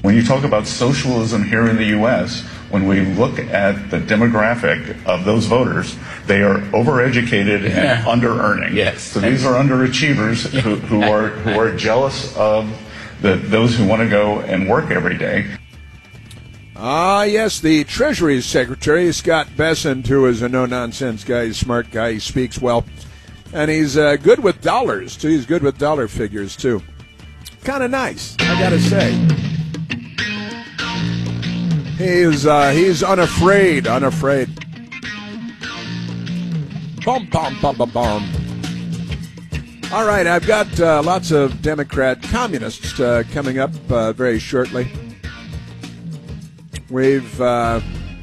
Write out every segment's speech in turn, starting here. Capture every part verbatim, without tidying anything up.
When you talk about socialism here in the U S, when we look at the demographic of those voters, they are overeducated and yeah. under-earning. Yes. So these are underachievers who, who are who are jealous of the, those who want to go and work every day. Ah, yes, the Treasury Secretary, Scott Bessent, who is a no-nonsense guy, he's a smart guy, he speaks well, and he's uh, good with dollars, too. He's good with dollar figures, too. Kind of nice, I got to say. He's, uh, he's unafraid, unafraid. Bum, bum, bum, bum, bum. All right, I've got uh, lots of Democrat communists uh, coming up uh, very shortly. We've uh,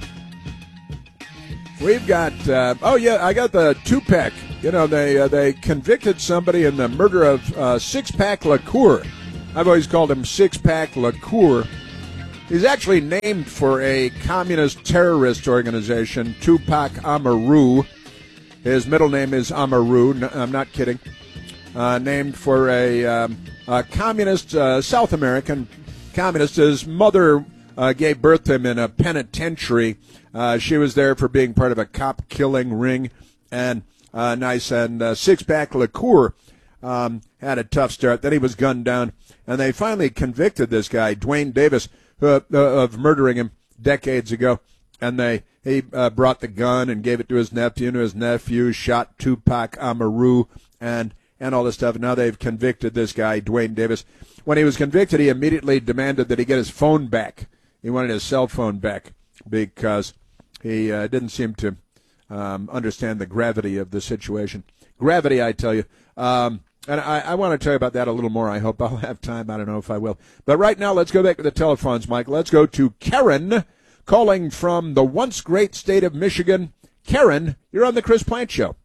we've got uh, oh yeah, I got the two-pack. You know, they uh, they convicted somebody in the murder of uh, Six-Pack Lacour. I've always called him Six-Pack Lacour. He's actually named for a communist terrorist organization, Tupac Amaru. His middle name is Amaru. No, I'm not kidding. Uh, named for a, um, a communist, uh, South American communist. His mother Uh, gave birth to him in a penitentiary. Uh, she was there for being part of a cop-killing ring. And uh, nice. And uh, Six-Pack Lacour um, had a tough start. Then he was gunned down. And they finally convicted this guy, Dwayne Davis, uh, uh, of murdering him decades ago. And they he uh, brought the gun and gave it to his nephew, and his nephew shot Tupac Amaru and, and all this stuff. And now they've convicted this guy, Dwayne Davis. When he was convicted, he immediately demanded that he get his phone back. He wanted his cell phone back because he uh, didn't seem to um, understand the gravity of the situation. Gravity, I tell you. Um, and I, I want to tell you about that a little more. I hope I'll have time. I don't know if I will. But right now, let's go back to the telephones, Mike. Let's go to Karen, calling from the once great state of Michigan. Karen, you're on the Chris Plante Show.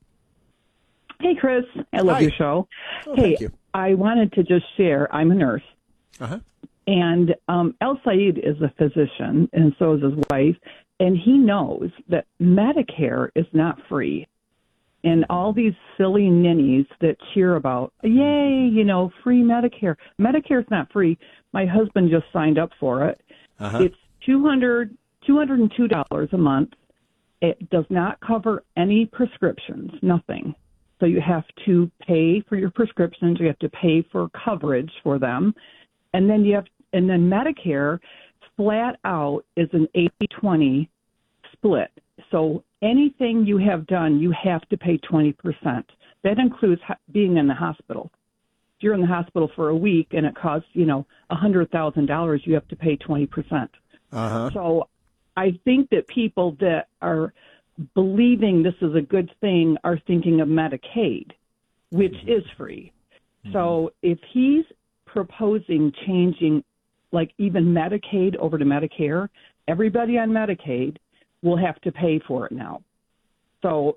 Hey, Chris. I love Hi. your show. Oh, hey, thank you. I wanted to just share. I'm a nurse. Uh-huh. And um, El Said is a physician, and so is his wife, and he knows that Medicare is not free. And all these silly ninnies that cheer about, yay, you know, free Medicare. Medicare's not free. My husband just signed up for it. Uh-huh. It's two hundred, two hundred two dollars a month. It does not cover any prescriptions, nothing. So you have to pay for your prescriptions. You have to pay for coverage for them. And then you have, and then Medicare flat out is an eighty twenty split. So anything you have done, you have to pay twenty percent. That includes being in the hospital. If you're in the hospital for a week and it costs, you know, one hundred thousand dollars, you have to pay twenty percent. Uh-huh. So I think that people that are believing this is a good thing are thinking of Medicaid, which mm-hmm. is free. Mm-hmm. So if he's proposing changing like even Medicaid over to Medicare, everybody on Medicaid will have to pay for it now. So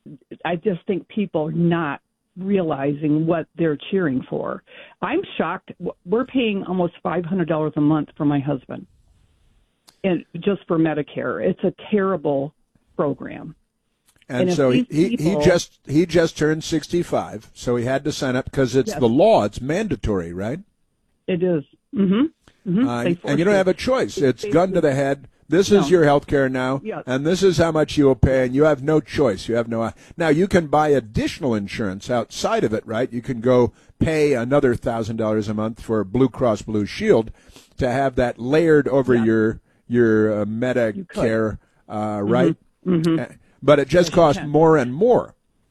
I just think people are not realizing what they're cheering for. I'm shocked. We're paying almost five hundred dollars a month for my husband, and just for Medicare. It's a terrible program. And, and so he, people, he just he just turned sixty-five, so he had to sign up because it's yes. the law. It's mandatory, right? It is. Mm-hmm. Mm-hmm. Uh, and you don't have a choice. It's they, gun to the head. This no. is your health care now, yes. and this is how much you will pay, and you have no choice. You have no. Now, you can buy additional insurance outside of it, right? You can go pay another one thousand dollars a month for Blue Cross Blue Shield to have that layered over yeah. your your uh, Medicare, uh, right? Mm-hmm. Mm-hmm. But it just costs more and more.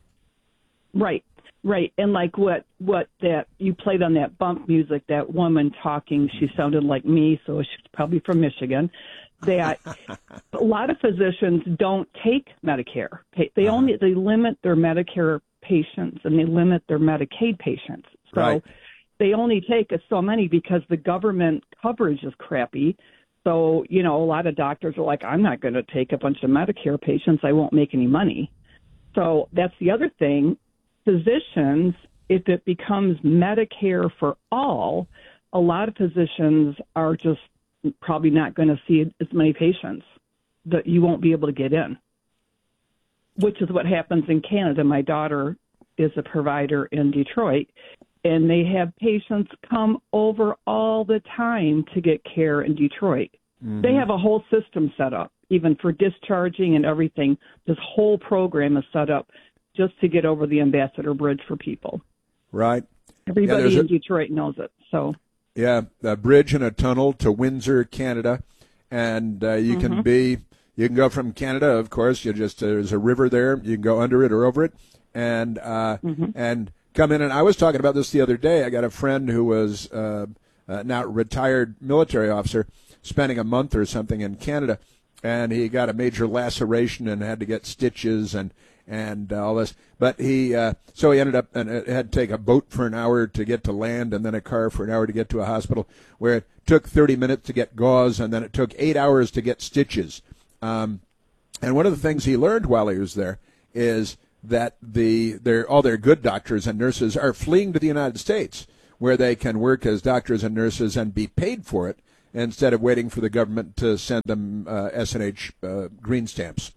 Right, right. And like what, what that you played on that bump music, that woman talking, she sounded like me, so she's probably from Michigan. That a lot of physicians don't take Medicare. They only they limit their Medicare patients and they limit their Medicaid patients. So right. they only take so many because the government coverage is crappy. So, you know, a lot of doctors are like, I'm not going to take a bunch of Medicare patients. I won't make any money. So that's the other thing. Physicians, if it becomes Medicare for all, a lot of physicians are just probably not going to see as many patients that you won't be able to get in, which is what happens in Canada. My daughter is a provider in Detroit, and they have patients come over all the time to get care in Detroit. Mm-hmm. They have a whole system set up, even for discharging and everything. This whole program is set up just to get over the Ambassador Bridge for people. Right. Everybody yeah, in a, Detroit knows it. So. Yeah, a bridge and a tunnel to Windsor, Canada, and uh, you mm-hmm. can be you can go from Canada. Of course, you just uh, there's a river there. You can go under it or over it, and uh, mm-hmm. and come in. And I was talking about this the other day. I got a friend who was uh, uh, now retired military officer, spending a month or something in Canada, and he got a major laceration and had to get stitches and. and uh, all this. But he, uh, so he ended up and uh, had to take a boat for an hour to get to land and then a car for an hour to get to a hospital, where it took thirty minutes to get gauze and then it took eight hours to get stitches. Um, and one of the things he learned while he was there is that the their all their good doctors and nurses are fleeing to the United States, where they can work as doctors and nurses and be paid for it instead of waiting for the government to send them uh, S and H uh, green stamps.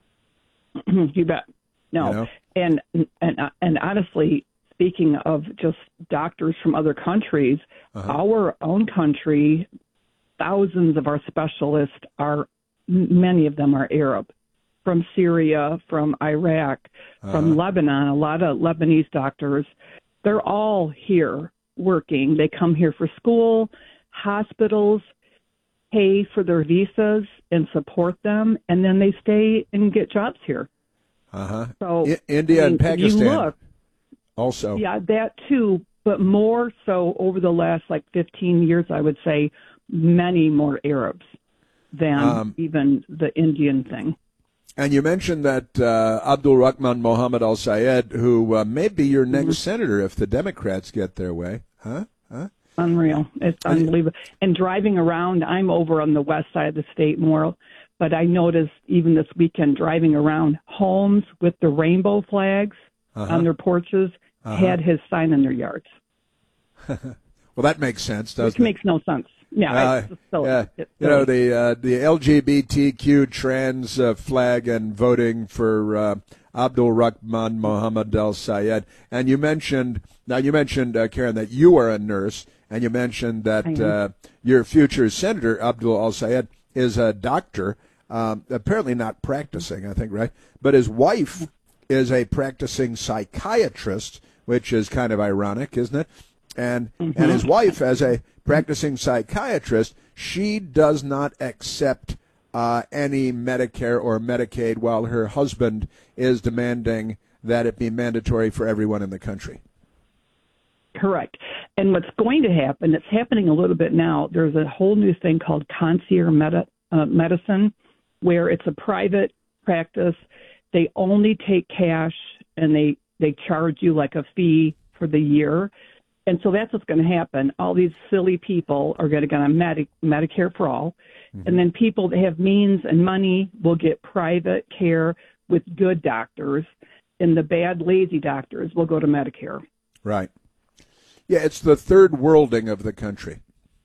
You bet. No, you know? and and and honestly, speaking of just doctors from other countries, uh-huh. our own country, thousands of our specialists are, many of them are Arab, from Syria, from Iraq, uh-huh. from Lebanon. A lot of Lebanese doctors, they're all here working. They come here for school, hospitals, pay for their visas and support them, and then they stay and get jobs here. Uh-huh. So I- India I mean, and Pakistan you look, also. Yeah, that too, but more so over the last like fifteen years, I would say many more Arabs than um, even the Indian thing. And you mentioned that uh, Abdul Rahman Mohammed Al Sayed, who uh, may be your next mm-hmm. senator if the Democrats get their way. Huh? Huh? Unreal. It's unbelievable. And driving around, I'm over on the west side of the state more. But I noticed even this weekend driving around, homes with the rainbow flags uh-huh. on their porches uh-huh. had his sign in their yards. Well, that makes sense, doesn't Which it? Which makes no sense. Yeah, uh, it's just so, yeah. It's you know the uh, the L G B T Q trans uh, flag and voting for uh, Abdul Rahman Mohammed Al Sayed. And you mentioned now you mentioned uh, Karen, that you are a nurse, and you mentioned that uh, your future senator Abdul Al Sayed is a doctor, um, apparently not practicing, I think, right? But his wife is a practicing psychiatrist, which is kind of ironic, isn't it? And mm-hmm. and his wife, as a practicing psychiatrist, she does not accept uh, any Medicare or Medicaid, while her husband is demanding that it be mandatory for everyone in the country. Correct. And what's going to happen, it's happening a little bit now, there's a whole new thing called concierge med- uh, medicine, where it's a private practice. They only take cash, and they, they charge you like a fee for the year. And so that's what's going to happen. All these silly people are going to get on Medi- Medicare for all. Mm-hmm. And then people that have means and money will get private care with good doctors. And the bad, lazy doctors will go to Medicare. Right. Yeah, it's the third worlding of the country.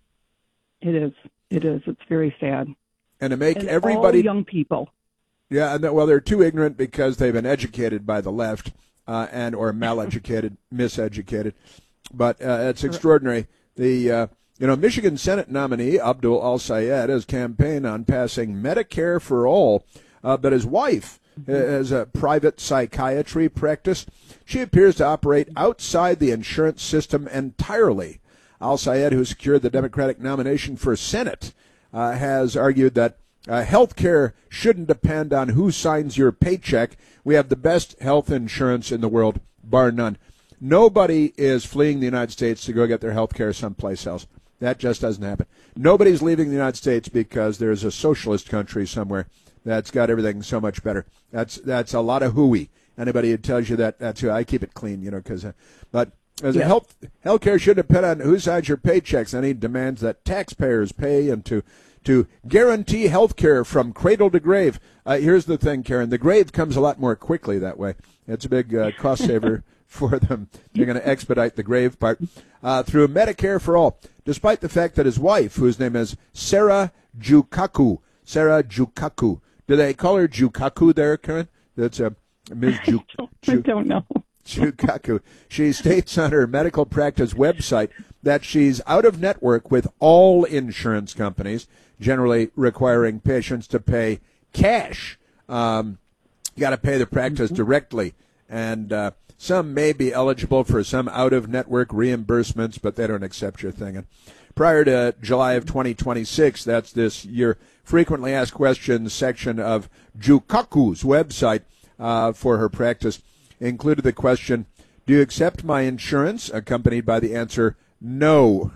It is. It is. It's very sad. And to make and everybody... all young people. Yeah, and well, they're too ignorant because they've been educated by the left uh, and or maleducated, miseducated. But uh, it's extraordinary. The uh, you know Michigan Senate nominee Abdul Al Sayed has campaigned on passing Medicare for all, uh, but his wife mm-hmm. has a private psychiatry practice. She appears to operate outside the insurance system entirely. Al Sayed, who secured the Democratic nomination for Senate, uh, has argued that uh, health care shouldn't depend on who signs your paycheck. We have the best health insurance in the world, bar none. Nobody is fleeing the United States to go get their health care someplace else. That just doesn't happen. Nobody's leaving the United States because there's a socialist country somewhere that's got everything so much better. That's that's a lot of hooey. Anybody who tells you that, that's who I keep it clean, you know, because, uh, but as yeah. a health health care should depend on who signs your paychecks, and he demands that taxpayers pay and to to guarantee health care from cradle to grave. Uh, here's the thing, Karen, the grave comes a lot more quickly that way. It's a big uh, cost saver for them. They're going to expedite the grave part uh, through Medicare for all, despite the fact that his wife, whose name is Sarah Jukaku, Sarah Jukaku, do they call her Jukaku there, Karen? That's a Miz Juk. I don't know. Jukaku. She states on her medical practice website that she's out of network with all insurance companies, generally requiring patients to pay cash. Um, you got to pay the practice directly, and uh, some may be eligible for some out-of-network reimbursements, but they don't accept your thing. And prior to July of twenty twenty-six, that's this year, frequently asked questions section of Jukaku's website uh, for her practice included the question, do you accept my insurance? Accompanied by the answer, no.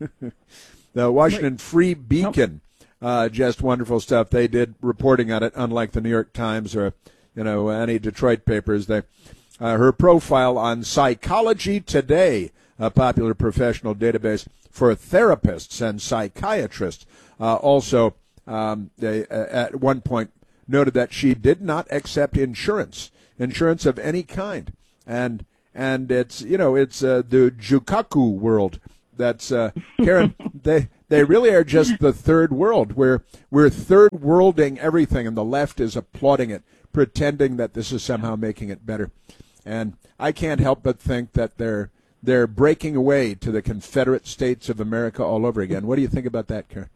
The Washington Free Beacon, uh, just wonderful stuff. They did reporting on it, unlike the New York Times or, you know, any Detroit papers. They, uh, her profile on Psychology Today, a popular professional database for therapists and psychiatrists, uh, also um, they uh, at one point noted that she did not accept insurance, insurance of any kind, and and it's you know it's uh, the Jukaku world. That's uh, Karen. they they really are just the third world. We're we're third worlding everything, and the left is applauding it, pretending that this is somehow making it better. And I can't help but think that they're they're breaking away to the Confederate States of America all over again. What do you think about that, Karen?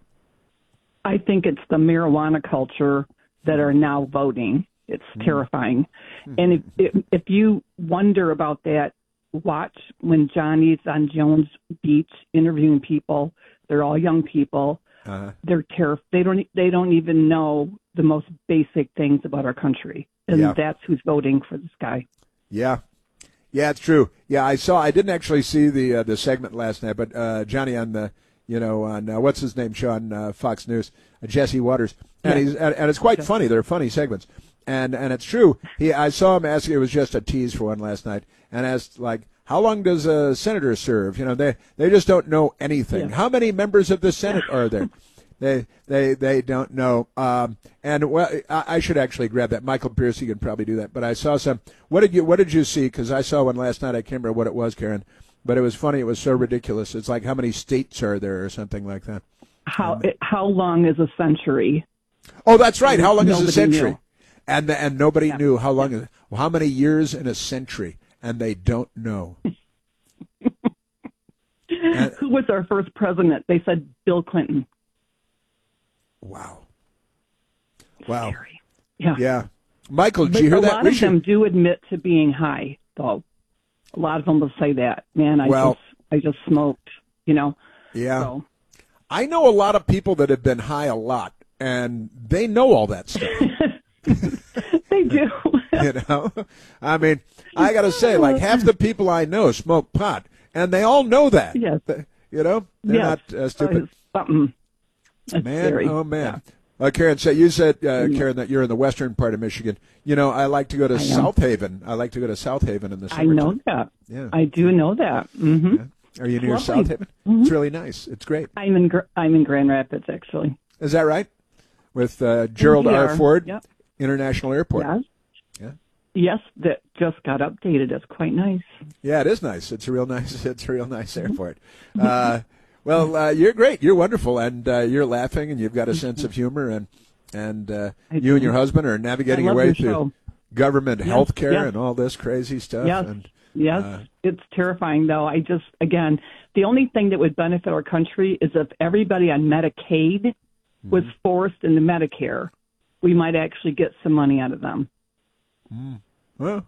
I think it's the marijuana culture that are now voting. It's mm. terrifying. Mm. And if, if if you wonder about that, watch when Johnny's on Jones Beach interviewing people. They're all young people. Uh-huh. They're terrified. They don't. They don't even know the most basic things about our country, and yeah. that's who's voting for this guy. Yeah, yeah, it's true. Yeah, I saw. I didn't actually see the uh, the segment last night, but uh, Johnny on the you know on uh, what's his name show on uh, Fox News, uh, Jesse Waters, and yeah. he's and, and it's quite yeah. funny. They're funny segments, and and it's true. He I saw him asking. It was just a tease for one last night, and asked like, how long does a senator serve? You know, they they just don't know anything. Yeah. How many members of the Senate are there? They they they don't know. Um, and well, I, I should actually grab that. Michael Pierce, you can probably do that. But I saw some. What did you What did you see? Because I saw one last night. I can't remember what it was, Karen. But it was funny. It was so ridiculous. It's like how many states are there, or something like that. How um, it, How long is a century? Oh, that's right. How long nobody is a century? Knew. And the, and nobody yeah. knew how long. Yeah. Is, well, how many years in a century? And they don't know. and, Who was our first president? They said Bill Clinton. Wow. Wow. Scary. Yeah. Yeah. Michael, did but you hear a that? A lot of them do admit to being high, though. A lot of them will say that. Man, I well, just I just smoked, you know. Yeah. So. I know a lot of people that have been high a lot, and they know all that stuff. They do. You know? I mean, I got to say, like, half the people I know smoke pot, and they all know that. Yes. You know? They're yes. not uh, stupid. Uh, something. That's man, scary. oh, man. Yeah. Uh, Karen, so you said, uh, Karen, that you're in the western part of Michigan. You know, I like to go to I South Haven. I like to go to South Haven in the summer. I know that. Yeah. I do know that. Mm-hmm. Yeah. Are you near Lovely. South Haven? Mm-hmm. It's really nice. It's great. I'm in I'm in Grand Rapids, actually. Is that right? With uh, Gerald R. Ford yep. International Airport. Yes. Yeah. Yes, that just got updated. It's quite nice. Yeah, it is nice. It's a real nice. It's a real nice airport. Uh, well, uh, you're great. You're wonderful, and uh, you're laughing, and you've got a sense of humor, and and uh, you and your husband are navigating your way through show. government yes, health care yes. and all this crazy stuff. Yes, and, yes. Uh, it's terrifying, though. I just, again, the only thing that would benefit our country is if everybody on Medicaid mm-hmm. was forced into Medicare. We might actually get some money out of them. Mm. Well,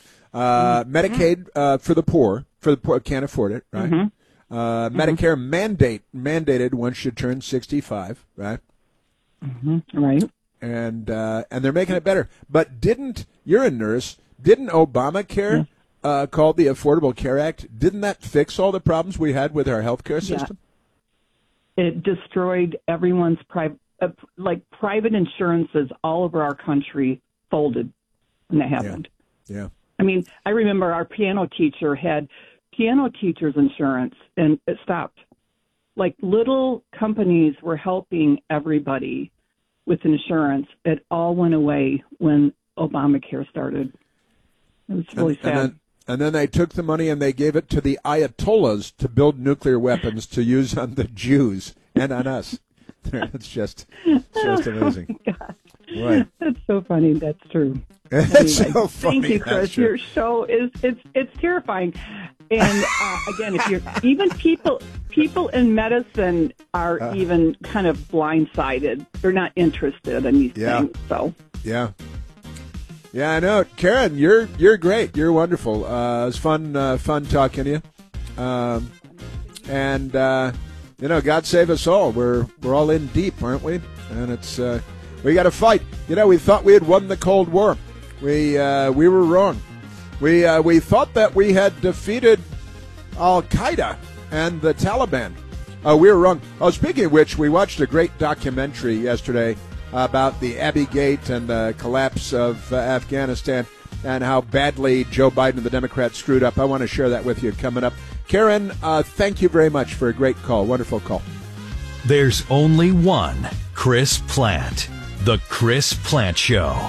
uh, mm-hmm. Medicaid uh, for the poor, for the poor can't afford it, right? Mm-hmm. Uh, Medicare mm-hmm. mandate mandated once you turn sixty-five, right? Mm-hmm. Right. And uh, and they're making it better. But didn't you're a nurse? Didn't Obamacare, yeah. uh, called the Affordable Care Act, didn't that fix all the problems we had with our healthcare system? Yeah. It destroyed everyone's private, uh, like private insurances all over our country folded when that happened. Yeah. yeah. I mean, I remember our piano teacher had piano teacher's insurance, and it stopped. Like little companies were helping everybody with insurance. It all went away when Obamacare started. It was really and, sad. And then, and then they took the money and they gave it to the Ayatollahs to build nuclear weapons to use on the Jews and on us. It's just, it's just amazing. Oh, God. Right. That's so funny. That's true. That's Anyway, so funny. thank you, That's Chris. true. Your show is it's it's terrifying. And uh, again, if you're even people people in medicine are Uh. even kind of blindsided. They're not interested in these Yeah. things. So Yeah. Yeah, I know. Karen, you're you're great. You're wonderful. Uh, it was fun uh, fun talking to you. Um, and uh, you know, God save us all. We're we're all in deep, aren't we? And it's uh, we got to fight. You know, we thought we had won the Cold War. We uh, we were wrong. We uh, we thought that we had defeated Al Qaeda and the Taliban. Uh, we were wrong. Oh, speaking of which, we watched a great documentary yesterday about the Abbey Gate and the collapse of uh, Afghanistan and how badly Joe Biden and the Democrats screwed up. I want to share that with you coming up. Karen, uh, thank you very much for a great call. Wonderful call. There's only one Chris Plante. The Chris Plante Show.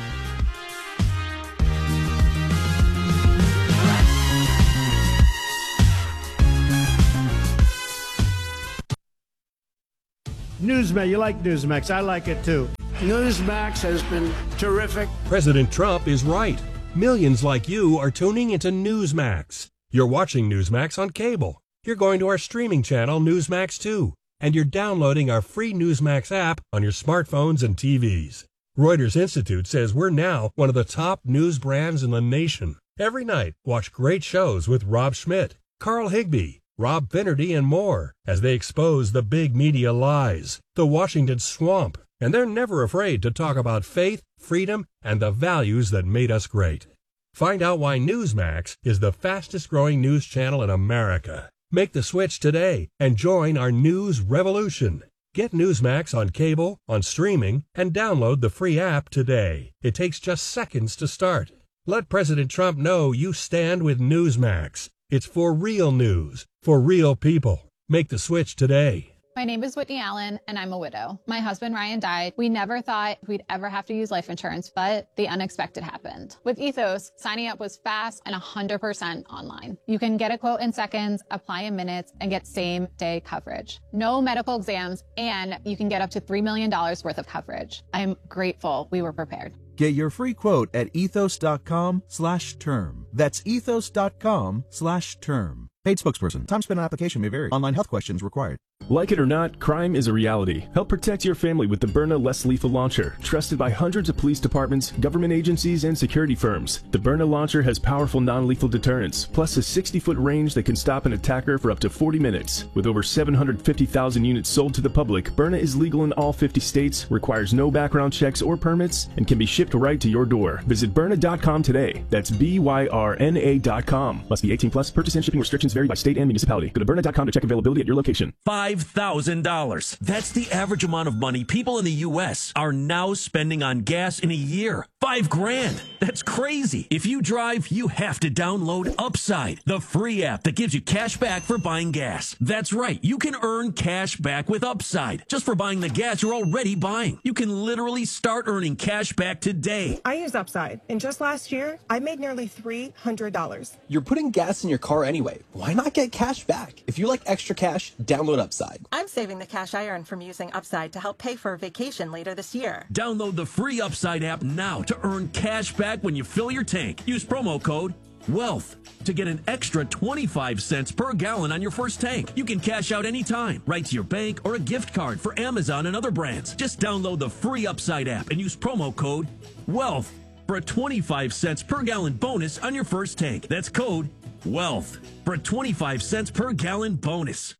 Newsmax, you like Newsmax. I like it too. Newsmax has been terrific. President Trump is right. Millions like you are tuning into Newsmax. You're watching Newsmax on cable. You're going to our streaming channel, Newsmax two. And you're downloading our free Newsmax app on your smartphones and T Vs. Reuters Institute says we're now one of the top news brands in the nation. Every night, watch great shows with Rob Schmidt, Carl Higbie, Rob Finnerty, and more as they expose the big media lies, the Washington swamp, and they're never afraid to talk about faith, freedom, and the values that made us great. Find out why Newsmax is the fastest-growing news channel in America. Make the switch today and join our news revolution. Get Newsmax on cable, on streaming, and download the free app today. It takes just seconds to start. Let President Trump know you stand with Newsmax. It's for real news, for real people. Make the switch today. My name is Whitney Allen, and I'm a widow. My husband, Ryan, died. We never thought we'd ever have to use life insurance, but the unexpected happened. With Ethos, signing up was fast and one hundred percent online. You can get a quote in seconds, apply in minutes, and get same-day coverage. No medical exams, and you can get up to three million dollars worth of coverage. I'm grateful we were prepared. Get your free quote at ethos.com slash term. That's ethos.com slash term. Paid spokesperson. Time spent on application may vary. Online health questions required. Like it or not, crime is a reality. Help protect your family with the Byrna Less Lethal Launcher, trusted by hundreds of police departments, government agencies, and security firms. The Byrna launcher has powerful non-lethal deterrence, plus a sixty-foot range that can stop an attacker for up to forty minutes. With over seven hundred fifty thousand units sold to the public, Byrna is legal in all fifty states, requires no background checks or permits, and can be shipped right to your door. Visit Byrna dot com today. That's B Y R N A dot com. Must be eighteen plus. Purchase and shipping restrictions vary by state and municipality. Go to Byrna dot com to check availability at your location. five thousand dollars. That's the average amount of money people in the U S are now spending on gas in a year. Five grand. That's crazy. If you drive, you have to download Upside, the free app that gives you cash back for buying gas. That's right. You can earn cash back with Upside just for buying the gas you're already buying. You can literally start earning cash back today. I use Upside, and just last year, I made nearly three hundred dollars. You're putting gas in your car anyway. Why not get cash back? If you like extra cash, download Upside. I'm saving the cash I earn from using Upside to help pay for a vacation later this year. Download the free Upside app now to earn cash back when you fill your tank. Use promo code WEALTH to get an extra twenty-five cents per gallon on your first tank. You can cash out anytime, right to your bank or a gift card for Amazon and other brands. Just download the free Upside app and use promo code WEALTH for a twenty-five cents per gallon bonus on your first tank. That's code WEALTH for a twenty-five cents per gallon bonus.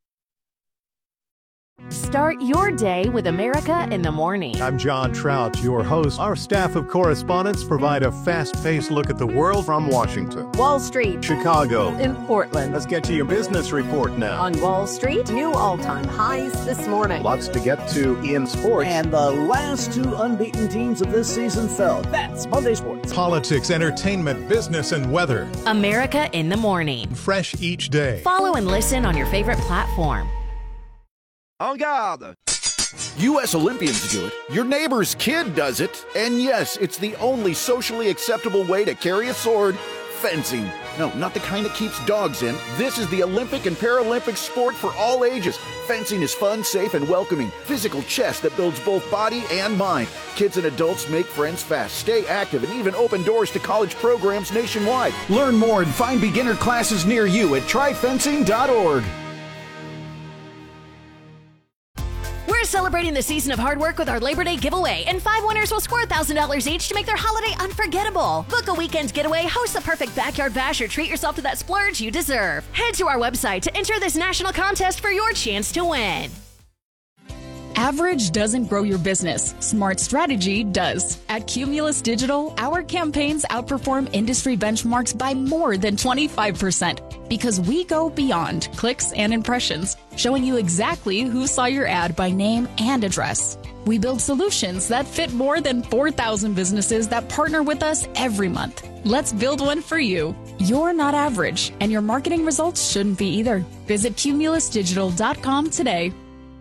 Start your day with America in the Morning. I'm John Trout, your host. Our staff of correspondents provide a fast-paced look at the world from Washington, Wall Street, Chicago, in Portland. Let's get to your business report now. On Wall Street, new all-time highs this morning. Lots to get to in sports. And the last two unbeaten teams of this season fell. That's Monday Sports. Politics, entertainment, business, and weather. America in the Morning. Fresh each day. Follow and listen on your favorite platform. En garde! U S Olympians do it, your neighbor's kid does it, and yes, it's the only socially acceptable way to carry a sword Fencing. No, not the kind that keeps dogs in. This is the Olympic and Paralympic sport for all ages. Fencing is fun, safe, and welcoming. Physical chess that builds both body and mind. Kids and adults make friends fast, stay active, and even open doors to college programs nationwide. Learn more and find beginner classes near you at try fencing dot org. We're celebrating the season of hard work with our Labor Day giveaway, and five winners will score one thousand dollars each to make their holiday unforgettable. Book a weekend getaway, host the perfect backyard bash, or treat yourself to that splurge you deserve. Head to our website to enter this national contest for your chance to win. Average doesn't grow your business. Smart strategy does. At Cumulus Digital, our campaigns outperform industry benchmarks by more than twenty-five percent because we go beyond clicks and impressions, showing you exactly who saw your ad by name and address. We build solutions that fit more than four thousand businesses that partner with us every month. Let's build one for you. You're not average, and your marketing results shouldn't be either. Visit cumulus digital dot com today.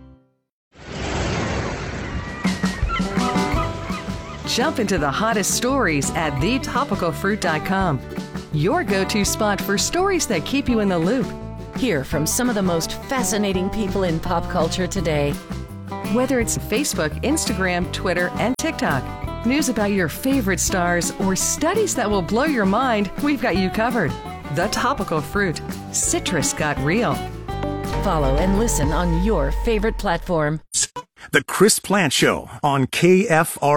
Jump into the hottest stories at the topical fruit dot com. Your go-to spot for stories that keep you in the loop. Hear from some of the most fascinating people in pop culture today. Whether it's Facebook, Instagram, Twitter, and TikTok, news about your favorite stars, or studies that will blow your mind, we've got you covered. The Topical Fruit. Citrus got real. Follow and listen on your favorite platform. The Chris Plant Show on K F R